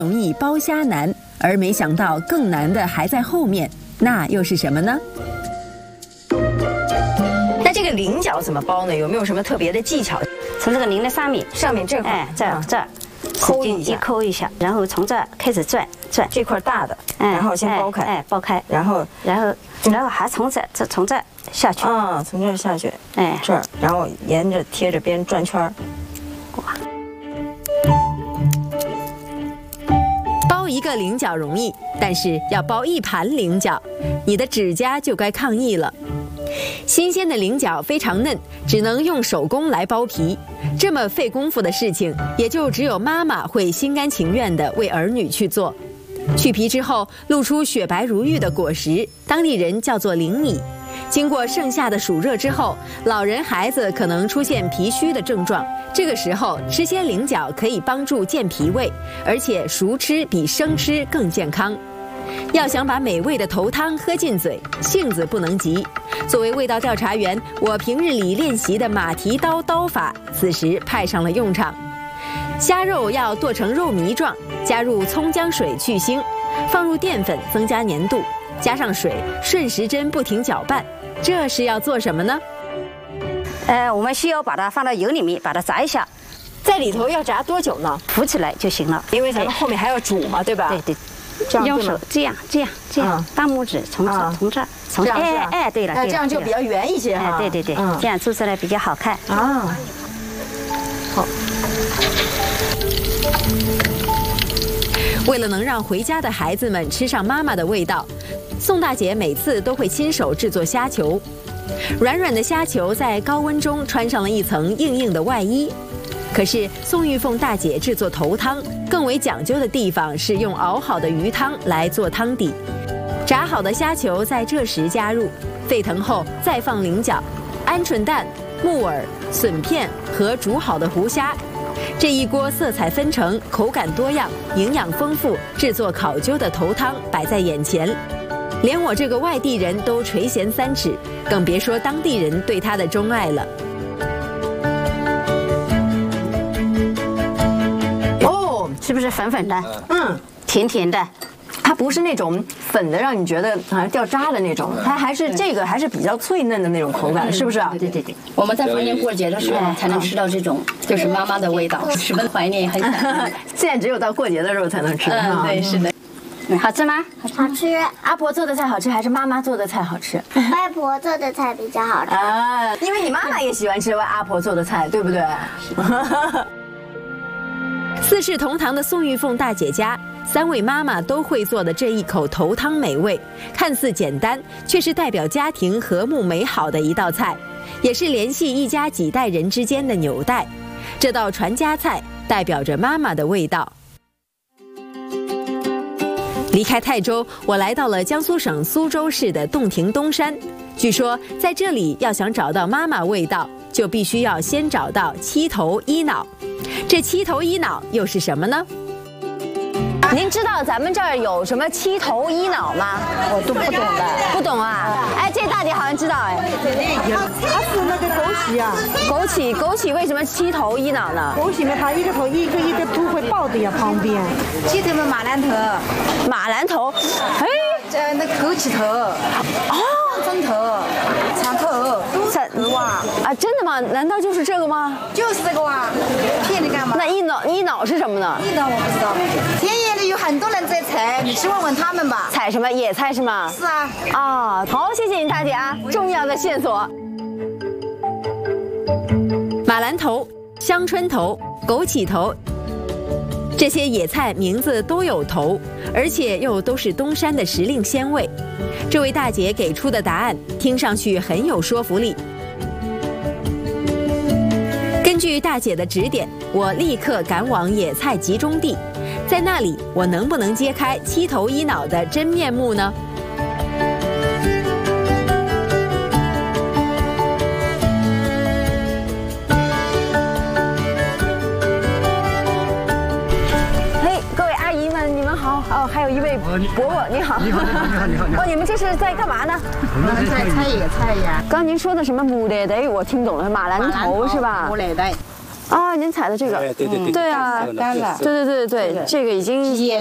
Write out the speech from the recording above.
容易剥虾难，而没想到更难的还在后面，那又是什么呢？那这个菱角怎么剥呢？有没有什么特别的技巧？ 从这个菱的上面这块， 哎，这儿抠一下，然后从这儿开始转这块大的，然后先剥开， 剥开， 然后还从这儿下去啊，从这儿下去， 哎， 这儿，然后沿着贴着边转圈儿。剥一个菱角容易，但是要剥一盘菱角，你的指甲就该抗议了。新鲜的菱角非常嫩，只能用手工来剥皮，这么费功夫的事情，也就只有妈妈会心甘情愿地为儿女去做。去皮之后，露出雪白如玉的果实，当地人叫做菱米。经过盛夏的暑热之后，老人孩子可能出现脾虚的症状，这个时候吃些菱角可以帮助健脾胃，而且熟吃比生吃更健康。要想把美味的头汤喝进嘴，性子不能急。作为味道调查员，我平日里练习的马蹄刀刀法，此时派上了用场。虾肉要剁成肉糜状，加入葱姜水去腥，放入淀粉增加粘度，加上水，顺时针不停搅拌。这是要做什么呢？ 我们需要把它放到油里面，把它炸一下。 在里头要炸多久呢？ 浮起来就行了， 因为咱们后面还要煮嘛，对吧？ 对。用手这样，大拇指从这儿，对了， 这样就比较圆一些哈。 对，这样做出来比较好看啊。好。为了能让回家的孩子们吃上妈妈的味道，宋大姐每次都会亲手制作虾球。软软的虾球在高温中穿上了一层硬硬的外衣。可是宋玉凤大姐制作头汤更为讲究的地方是用熬好的鱼汤来做汤底，炸好的虾球在这时加入，沸腾后再放菱角、鹌鹑蛋、木耳、笋片和煮好的湖虾。这一锅色彩纷呈、口感多样、营养丰富、制作考究的头汤摆在眼前，连我这个外地人都垂涎三尺，更别说当地人对它的钟爱了。 是不是粉粉的？甜甜的。 它不是那种粉的，让你觉得好像掉渣的那种，它还是这个还是比较脆嫩的那种口感，是不是啊？ 对。我们在逢年过节的时候才能吃到这种，就是妈妈的味道，十分怀念，很想念。 现在只有到过节的时候才能吃。 对，是的。好吃吗？ 好吃。 阿婆做的菜好吃还是妈妈做的菜好吃？ 外婆做的菜比较好吃啊，因为你妈妈也喜欢吃阿婆做的菜，对不对？四世同堂的宋玉凤大姐家，3位妈妈都会做的这一口头汤美味，看似简单，却是代表家庭和睦美好的一道菜，也是联系一家几代人之间的纽带。这道传家菜代表着妈妈的味道。离开泰州，我来到了江苏省苏州市的洞庭东山。据说在这里要想找到妈妈味道，就必须要先找到七头一脑。这七头一脑又是什么呢？您知道咱们这儿有什么七头一脑吗？ 我都不懂的。 不懂啊？哎，这大姐好像知道哎。 它是那个枸杞啊。 枸杞为什么七头一脑呢？ 枸杞呢，它一个头一个头会抱的呀，旁边。 鸡头嘛，马兰头。 马兰头。哎， 那个枸杞头。哦，针头，长头。头哇！ 啊，真的吗？难道就是这个吗？ 就是这个哇！骗你干嘛？ 那一脑是什么呢？ 一脑我不知道。田野里有很多人在采，你去问问他们吧。 采什么？野菜是吗？ 是啊。 啊，好，谢谢你大姐啊，重要的线索。马兰头、香椿头、枸杞头，这些野菜名字都有头，而且又都是东山的时令鲜味。这位大姐给出的答案听上去很有说服力。根据大姐的指点，我立刻赶往野菜集中地，在那里我能不能揭开七头一脑的真面目呢？还有一位伯伯，你好。你好。哦，你们这是在干嘛呢？ 我们在采野菜呀。 刚刚您说的什么牡蛎头，我听懂了，马兰头是吧？ 牡蛎头。 啊，您采的这个， 哎，对对对， 对啊， 干了， 对，这个已经